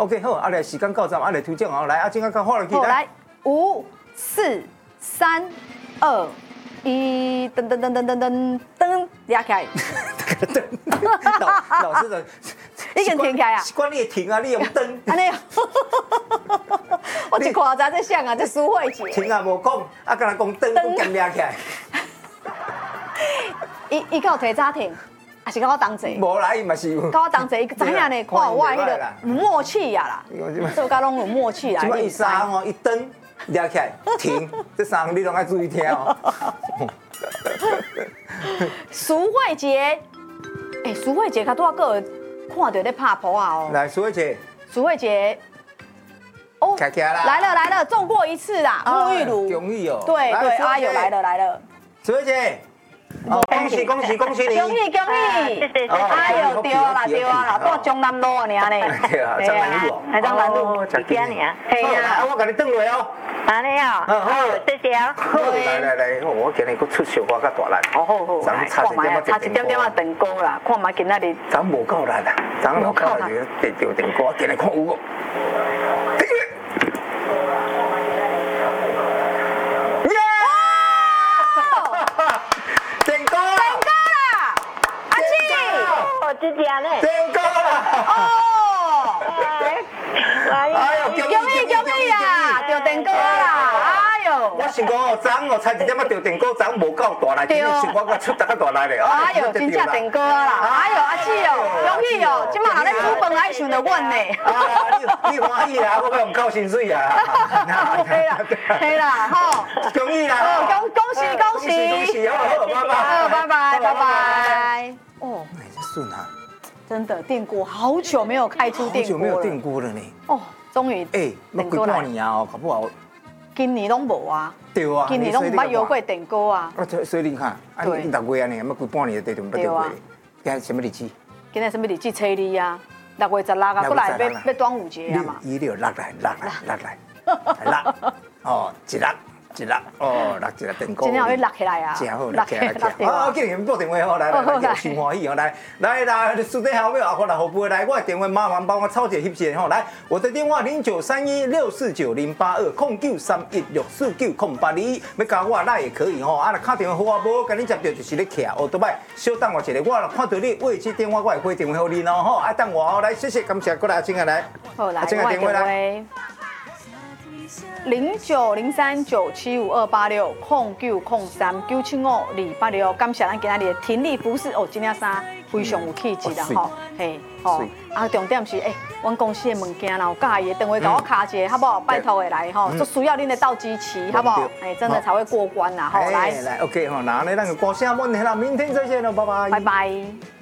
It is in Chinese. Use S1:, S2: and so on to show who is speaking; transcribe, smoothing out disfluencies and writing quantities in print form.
S1: OK 好，啊来时间到站，啊来推荐哦，来啊，今个较发落去
S2: 来5、4、3、2、1，噔噔噔噔噔噔噔，抓起来。
S1: 老师的。
S2: 已经停起来啊！
S1: 习惯你也停啊，你用灯。
S2: 安尼，我一看才在想啊，这苏慧姐。
S1: 停啊，无讲，啊，敢若讲灯都兼抓起来。
S2: 伊甲有提早停，还是甲我同齐？
S1: 无啦，伊嘛是。
S2: 甲我同齐，伊知影呢，看我迄个有默契呀啦，做甲拢有默契啦。
S1: 即摆伊三行哦，一灯抓起来停，这三行你拢爱注意听哦。
S2: 苏慧姐，苏慧姐，较拄啊个看到在拍婆啊哦。
S1: 来，苏慧姐。
S2: 苏慧姐。哦，来了，中过一次啦，沐浴乳。
S1: 恭喜哦。
S2: 对，哎呦，来了。
S1: 苏慧姐。恭喜你！
S2: 恭喜！谢谢！哎呦，对啦，到中南路啊，尔嘞。
S1: 对啊，中南路哦。
S2: 还中南路，
S1: 食几
S2: 尔？
S1: 嘿啊，我甲你转落哦。
S2: 安尼啊，好，谢谢啊。
S1: 来，我今日佫出小可较大力。
S2: 好，
S1: 咱差
S2: 一点点啊电锅啦，看嘛今仔日。
S1: 咱无够力啦，咱无够力就着电锅，今日看有无？
S2: 是这样嘞，
S1: 成功啦！
S2: 哦，哎呦，恭喜啊，着电锅啦！哎呦，
S1: 我想讲哦，昨哦差一点仔着电锅，昨无够大力，今日想我出大个大力咧。
S2: 哎呦，真正电锅啦！哎呦，阿姊哦，恭喜哦，今嘛若咧煮饭爱想着阮呢。
S1: 你欢喜啦，我敢唔扣薪水啊？
S2: 嘿啦，吼，
S1: 恭喜啦！
S2: 恭喜！
S1: 好，拜
S2: 拜。哦，
S1: 顺啊！
S2: 真的电锅好久没有开出电锅了，好
S1: 久没有电锅了呢。
S2: 哦，终于
S1: 那几半年啊，搞不好。
S2: 今年拢无啊。
S1: 对啊。
S2: 今年拢唔捌摇过电锅啊。
S1: 所以你看，啊，你6月啊，你乜几半年在电锅？今日什么日子？
S2: 今日什么日子？初二啊，6月16啊，过来要端午节啊嘛。
S1: 伊就落来，哦，一落哦，落一个电锅，
S2: 真正要落起来啊！
S1: 真好，落起来。好，今日拨电话好来，真欢喜哦，来，私底下后面后来后背来，我的电话麻烦帮我抄一个翕相吼，来，我的电话0931649082，0931649082，要加我来也可以吼，啊，若打电话好啊，无甲你接到就是咧徛，哦，对摆，稍等我一下，我若看到你位置电话，我会回电话给你哦，吼，啊，等我哦，来，谢谢，感谢过来，今日来，
S2: 好来，我电话来。09039752860903975286，感谢咱今仔日的听力服饰哦，这件衫非常有气质啦吼，嘿，哦，啊，重点是阮公司的物件啦，有介意的电话甲我卡一下，好不好？拜托的来吼，就需要恁的倒机器，好不好？真的才会过关啦，吼，来
S1: ，OK 吼，那咱就歌声问题啦，明天再见了，拜拜，
S2: 拜拜。